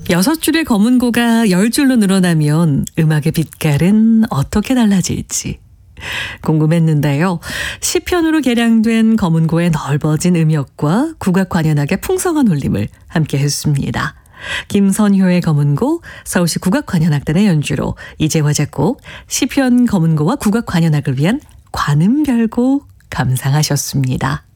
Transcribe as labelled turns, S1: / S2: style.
S1: 6줄의 검은고가 10줄로 늘어나면 음악의 빛깔은 어떻게 달라질지 궁금했는데요. 시편으로 개량된 검은고의 넓어진 음역과 국악 관현악의 풍성한 울림을 함께 했습니다. 김선효의 검은고, 서울시 국악관현악단의 연주로 이재화 작곡, 시편 검은고와 국악관현악을 위한 관음별곡 감상하셨습니다.